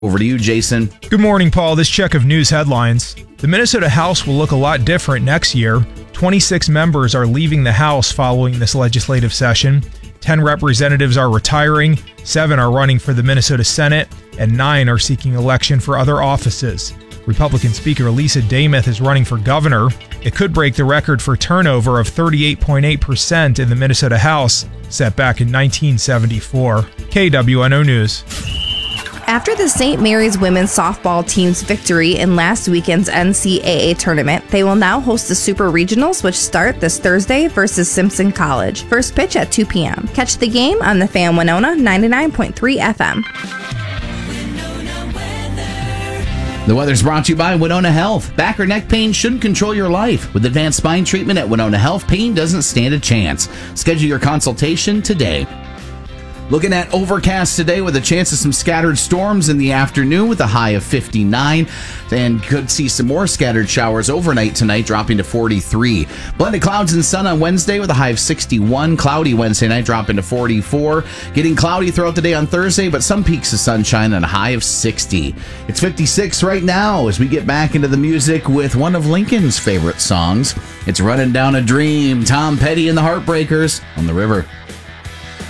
Over to you, Jason. Good morning, Paul. This check of news headlines. The Minnesota House will look a lot different next year. 26 members are leaving the House following this legislative session. 10 representatives are retiring, 7 are running for the Minnesota Senate, and 9 are seeking election for other offices. Republican Speaker Lisa Damuth is running for governor. It could break the record for turnover of 38.8% in the Minnesota House, set back in 1974. KWNO News. After the St. Mary's women's softball team's victory in last weekend's NCAA tournament, they will now host the Super Regionals, which start this Thursday versus Simpson College. First pitch at 2 p.m. Catch the game on the Fan Winona 99.3 FM. The weather's brought to you by Winona Health. Back or neck pain shouldn't control your life. With advanced spine treatment at Winona Health, pain doesn't stand a chance. Schedule your consultation today. Looking at overcast today with a chance of some scattered storms in the afternoon with a high of 59. And could see some more scattered showers overnight tonight, dropping to 43. Blended clouds and sun on Wednesday with a high of 61. Cloudy Wednesday night, dropping to 44. Getting cloudy throughout the day on Thursday, but some peaks of sunshine and a high of 60. It's 56 right now as we get back into the music with one of Lincoln's favorite songs. It's Running Down a Dream. Tom Petty and the Heartbreakers on the River.